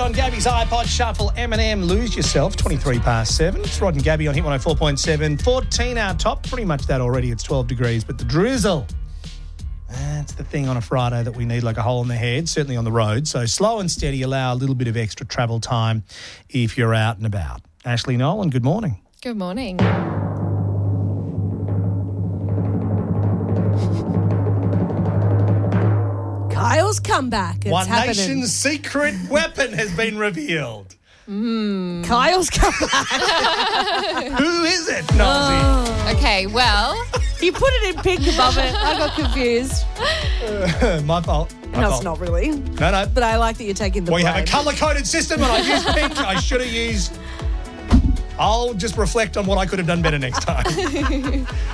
on Gabby's iPod Shuffle. Eminem, Lose Yourself, 23 past 7. It's Rod and Gabby on Hit 104.7. 14 our top. Pretty much that already. It's 12 degrees. But the drizzle, that's the thing on a Friday that we need like a hole in the head, certainly on the road. So slow and steady, allow a little bit of extra travel time if you're out and about. Ashley Nolan, good morning. Good morning. Kyle's comeback. It's One happening. nation's secret weapon has been revealed. Kyle's comeback. Who is it, Nosy? Okay, well, You put it in pink above it. I got confused. My fault. My No, fault. it's not really. No. But I like that you're taking the We blame. have a colour-coded system and I used pink. I should have used... I'll just reflect on what I could have done better next time.